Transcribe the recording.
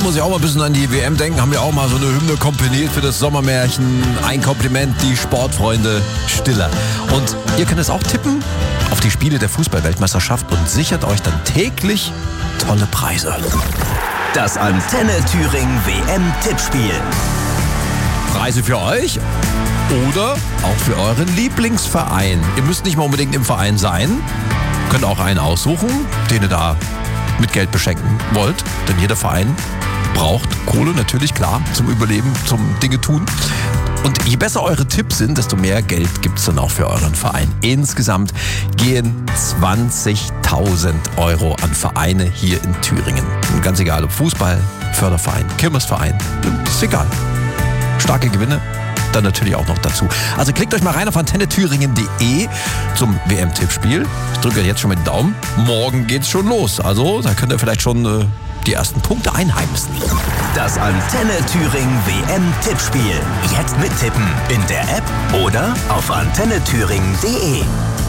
muss ich auch mal ein bisschen an die WM denken. Haben wir auch mal so eine Hymne komponiert für das Sommermärchen. Ein Kompliment, die Sportfreunde Stiller. Und ihr könnt es auch tippen auf die Spiele der Fußball-Weltmeisterschaft und sichert euch dann täglich tolle Preise. Das Antenne Thüringen WM-Tippspiel. Preise für euch oder auch für euren Lieblingsverein. Ihr müsst nicht mal unbedingt im Verein sein. Könnt auch einen aussuchen, den ihr da mit Geld beschenken wollt. Denn jeder Verein braucht Kohle, natürlich, klar, zum Überleben, zum Dinge tun. Und je besser eure Tipps sind, desto mehr Geld gibt es dann auch für euren Verein. Insgesamt gehen 20.000 Euro an Vereine hier in Thüringen. Und ganz egal, ob Fußball, Förderverein, Kirmesverein, ist egal. Starke Gewinne dann natürlich auch noch dazu. Also klickt euch mal rein auf antennethüringen.de zum WM-Tippspiel. Ich drücke jetzt schon mal den Daumen. Morgen geht's schon los. Also da könnt ihr vielleicht schon die ersten Punkte einheimsen. Das Antenne Thüringen WM-Tippspiel. Jetzt mittippen in der App oder auf antennethüringen.de.